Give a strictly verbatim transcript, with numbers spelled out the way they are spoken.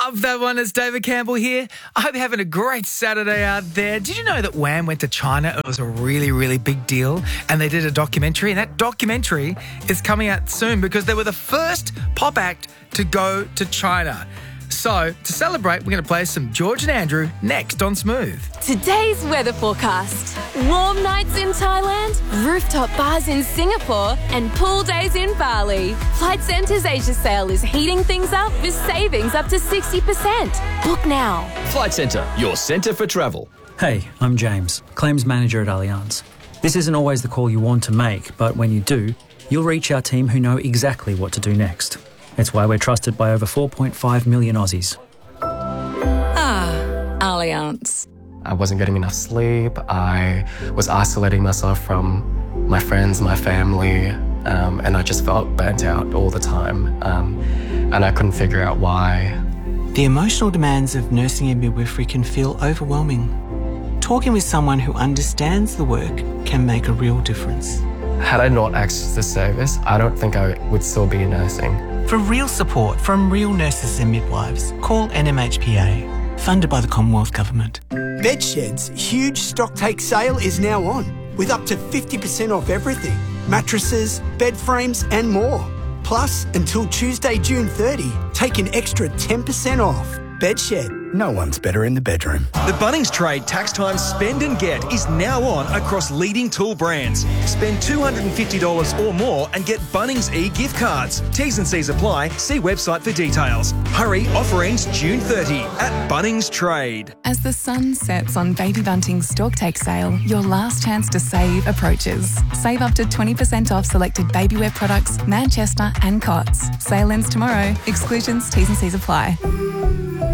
Love that one. It's David Campbell here. I hope you're having a great Saturday out there. Did you know that Wham went to China? It was a really, really big deal. And they did a documentary. And that documentary is coming out soon because they were the first pop act to go to China. So, to celebrate, we're going to play some George and Andrew next on Smooth. Today's weather forecast. Warm nights in Thailand, rooftop bars in Singapore, and pool days in Bali. Flight Centre's Asia sale is heating things up with savings up to sixty percent. Book now. Flight Centre, your centre for travel. Hey, I'm James, Claims Manager at Allianz. This isn't always the call you want to make, but when you do, you'll reach our team who know exactly what to do next. It's why we're trusted by over four point five million Aussies. Ah, Allianz. I wasn't getting enough sleep. I was isolating myself from my friends, my family, um, and I just felt burnt out all the time. Um, and I couldn't figure out why. The emotional demands of nursing and midwifery can feel overwhelming. Talking with someone who understands the work can make a real difference. Had I not accessed this service, I don't think I would still be nursing. For real support from real nurses and midwives, call N M H P A, funded by the Commonwealth Government. Bedshed's huge stock take sale is now on, with up to fifty percent off everything. Mattresses, bed frames and more. Plus, until Tuesday, June thirtieth, take an extra ten percent off. Bedshed. No one's better in the bedroom. The Bunnings Trade Tax Time Spend and Get is now on across leading tool brands. Spend two hundred fifty dollars or more and get Bunnings e-gift cards. T's and C's apply. See website for details. Hurry, offer ends June thirtieth at Bunnings Trade. As the sun sets on Baby Bunting's Stocktake sale, your last chance to save approaches. Save up to twenty percent off selected babywear products, Manchester and Cots. Sale ends tomorrow. Exclusions, T's and C's apply.